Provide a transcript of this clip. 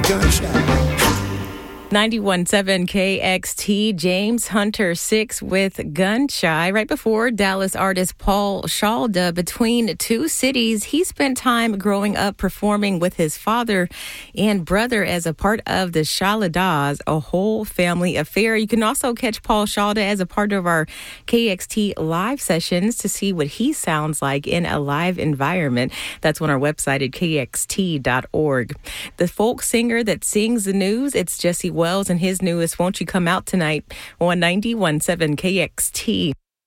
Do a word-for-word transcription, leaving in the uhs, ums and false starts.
gunshot. ninety-one point seven K X T, James Hunter six with Gun Shy. Right before, Dallas artist Paul Shalda. Between two cities, he spent time growing up performing with his father and brother as a part of the Shaladas, a whole family affair. You can also catch Paul Shalda as a part of our K X T live sessions to see what he sounds like in a live environment. That's on our website at K X T dot org. The folk singer that sings the news, it's Jesse Wells and his newest Won't You Come Out Tonight on ninety-one point seven K X T.